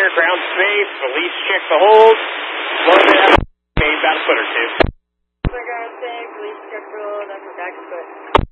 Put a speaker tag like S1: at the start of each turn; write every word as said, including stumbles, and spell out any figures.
S1: clear, ground safe, police check the hold. Load it up, made about a foot or two.
S2: Clear, ground safe, police check the hold, I'm back a foot.